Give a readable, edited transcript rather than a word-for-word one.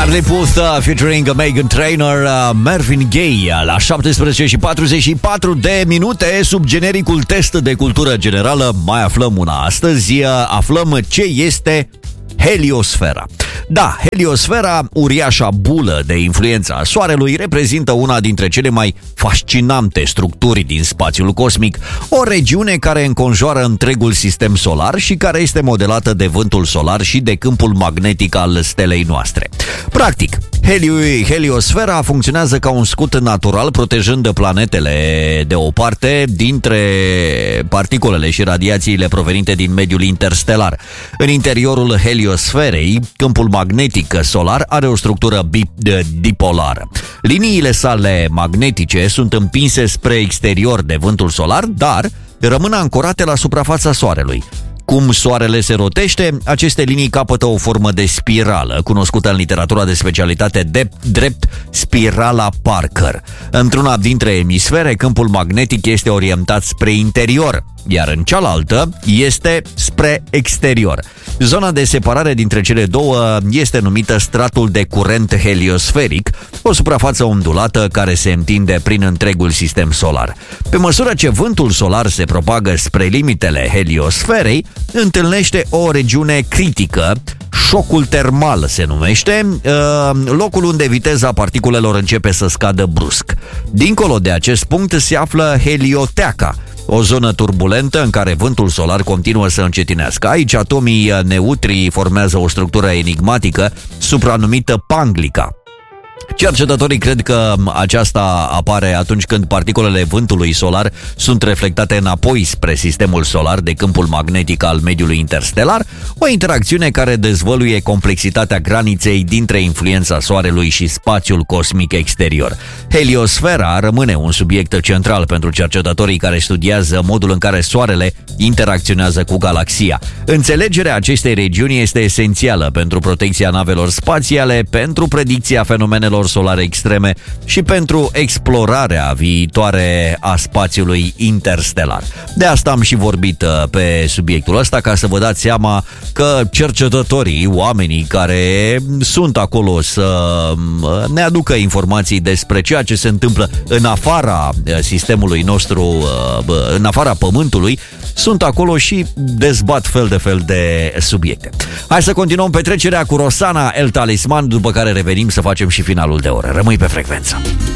Charlie Puth featuring Meghan Trainor, Marvin Gaye la 17:44 sub genericul test de cultură generală. Mai aflăm una astăzi, aflăm ce este heliosfera. Da, heliosfera, uriașa bulă de influența Soarelui, reprezintă una dintre cele mai fascinante structuri din spațiul cosmic, o regiune care înconjoară întregul sistem solar și care este modelată de vântul solar și de câmpul magnetic al stelei noastre. Practic, heliosfera funcționează ca un scut natural, protejând planetele de o parte dintre particulele și radiațiile provenite din mediul interstelar. În interiorul heliosferei, câmpul magnetic solar are o structură dipolară. Liniile sale magnetice sunt împinse spre exterior de vântul solar, dar rămân ancorate la suprafața Soarelui. Cum Soarele se rotește, aceste linii capătă o formă de spirală, cunoscută în literatura de specialitate drept spirala Parker. Într-una dintre emisfere, câmpul magnetic este orientat spre interior, iar în cealaltă este spre exterior. Zona de separare dintre cele două este numită stratul de curent heliosferic, o suprafață ondulată care se întinde prin întregul sistem solar. Pe măsură ce vântul solar se propagă spre limitele heliosferei, întâlnește o regiune critică, șocul termal se numește, locul unde viteza particulelor începe să scadă brusc. Dincolo de acest punct se află helioteca, o zonă turbulentă în care vântul solar continuă să încetinească. Aici atomii neutri formează o structură enigmatică supranumită panglica. Cercetătorii cred că aceasta apare atunci când particulele vântului solar sunt reflectate înapoi spre sistemul solar de câmpul magnetic al mediului interstelar, o interacțiune care dezvăluie complexitatea graniței dintre influența Soarelui și spațiul cosmic exterior. Heliosfera rămâne un subiect central pentru cercetătorii care studiază modul în care Soarele interacționează cu galaxia. Înțelegerea acestei regiuni este esențială pentru protecția navelor spațiale, pentru predicția fenomenelor solare extreme și pentru explorarea viitoare a spațiului interstelar. De asta am și vorbit pe subiectul ăsta, ca să vă dați seama că cercetătorii, oamenii care sunt acolo să ne aducă informații despre ceea ce se întâmplă în afara sistemului nostru, în afara Pământului, sunt acolo și dezbat fel de fel de subiecte. Hai să continuăm petrecerea cu Rosanna, El Talisman, după care revenim să facem și finalul de oră. Rămâi pe frecvență.